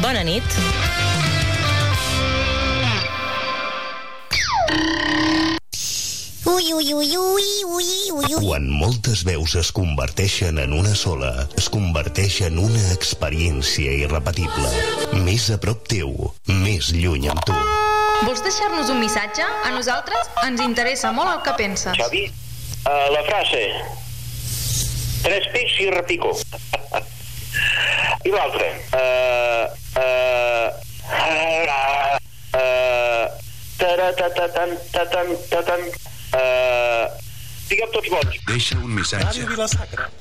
Bona nit. Ui, ui, ui, ui, ui, ui, ui. Quan moltes veus es converteixen en una sola, es converteix en una experiència irrepetible. Més a prop teu, més lluny amb tu. Vols deixar-nos un missatge? A nosaltres ens interessa molt el que penses. Xavi, la frase 3 pics i repico. I l'altre digue'm tots bons. Deixa un missatge. Ràdio Vila-sacra.